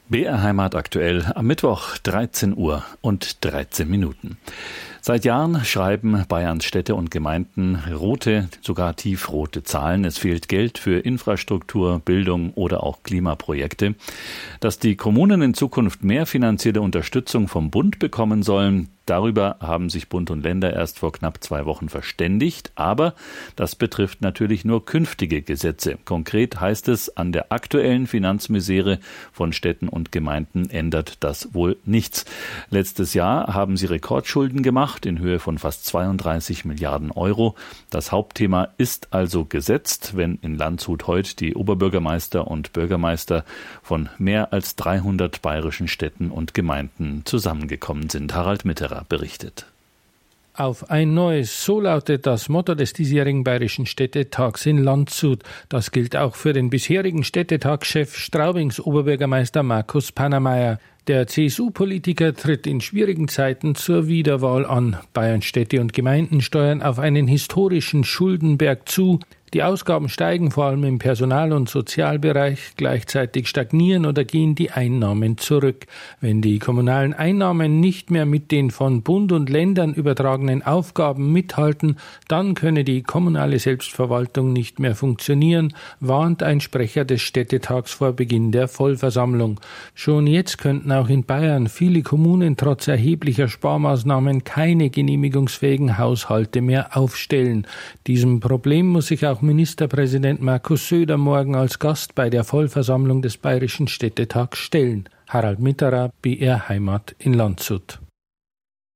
BR Heimat aktuell am Mittwoch 13 Uhr und 13 Minuten. Seit Jahren schreiben Bayerns Städte und Gemeinden rote, sogar tiefrote Zahlen. Es fehlt Geld für Infrastruktur, Bildung oder auch Klimaprojekte. Dass die Kommunen in Zukunft mehr finanzielle Unterstützung vom Bund bekommen sollen, darüber haben sich Bund und Länder erst vor knapp 2 Wochen verständigt. Aber das betrifft natürlich nur künftige Gesetze. Konkret heißt es, an der aktuellen Finanzmisere von Städten und Gemeinden ändert das wohl nichts. Letztes Jahr haben sie Rekordschulden gemacht in Höhe von fast 32 Milliarden Euro. Das Hauptthema ist also gesetzt, wenn in Landshut heute die Oberbürgermeister und Bürgermeister von mehr als 300 bayerischen Städten und Gemeinden zusammengekommen sind. Harald Mitterer berichtet. Auf ein neues, so lautet das Motto des diesjährigen Bayerischen Städtetags in Landshut. Das gilt auch für den bisherigen Städtetagschef Straubings Oberbürgermeister Markus Pannermeier. Der CSU-Politiker tritt in schwierigen Zeiten zur Wiederwahl an. Bayerns Städte und Gemeinden steuern auf einen historischen Schuldenberg zu. Die Ausgaben steigen vor allem im Personal- und Sozialbereich, gleichzeitig stagnieren oder gehen die Einnahmen zurück. Wenn die kommunalen Einnahmen nicht mehr mit den von Bund und Ländern übertragenen Aufgaben mithalten, dann könne die kommunale Selbstverwaltung nicht mehr funktionieren, warnt ein Sprecher des Städtetags vor Beginn der Vollversammlung. Schon jetzt könnten auch in Bayern viele Kommunen trotz erheblicher Sparmaßnahmen keine genehmigungsfähigen Haushalte mehr aufstellen. Diesem Problem muss sich auch Ministerpräsident Markus Söder morgen als Gast bei der Vollversammlung des Bayerischen Städtetags stellen. Harald Mitterer, BR Heimat in Landshut.